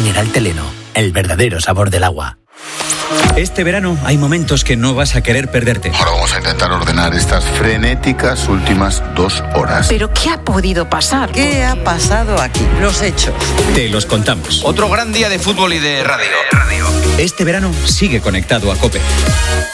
mineral Teleno, el verdadero sabor del agua. Este verano hay momentos que no vas a querer perderte. Ahora vamos a intentar ordenar estas frenéticas últimas 2 horas. ¿Pero qué ha podido pasar? ¿Qué ha pasado aquí? Los hechos. Te los contamos. Otro gran día de fútbol y de radio. Este verano sigue conectado a COPE.